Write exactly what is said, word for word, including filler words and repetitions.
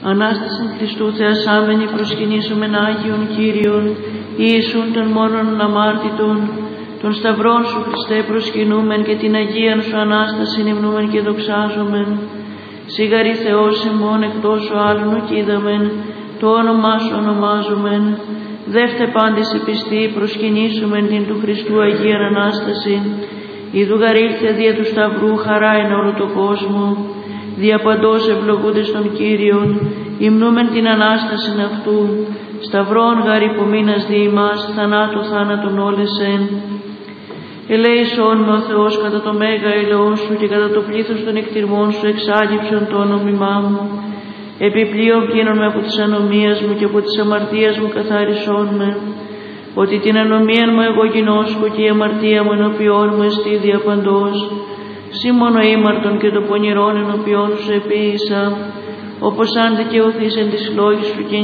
Ανάσταση Χριστού θεασάμενη προσκυνήσομεν Άγιον Κύριον, Ιησούν των μόνον αμάρτητων, των σταυρών Σου Χριστέ προσκυνούμεν και την Αγίαν Σου Ανάσταση υμνούμεν και δοξάζομεν. Σιγαρή Θεός ημών εκτός ο άλλων ουκ είδαμεν, το όνομά Σου ονομάζομεν. Δεύτε πάντες οι πιστοί προσκυνήσομεν την του Χριστού Αγίαν Ανάσταση. Ιδού γαρήλθε δια του Σταυρού χαρά εν όλο το κόσμο. Δια παντός ευλογούντες των Κύριων, υμνούμεν την Ανάστασιν αυτού. Σταυρών γαρ υπομείνας δι' ημάς, θανάτου θάνατον όλεσεν. Ελέησόν με ο Θεός κατά το μέγα ελαιόν Σου και κατά το πλήθος των εκτιρμών Σου εξάλληψον το όνομά μου. Επιπλέον πλύνον με από της ανομίας μου και από της αμαρτίας μου καθάρισόν με. Ότι την ανομία μου εγώ γινώσκω και η αμαρτία μου ενώπιόν μου εστί δια παντός. Συ μόνο ήμαρτον και το πονηρόν ενώπιόν Σου επίησα, όπως αν δικαιωθείς εν της λόγης Σου και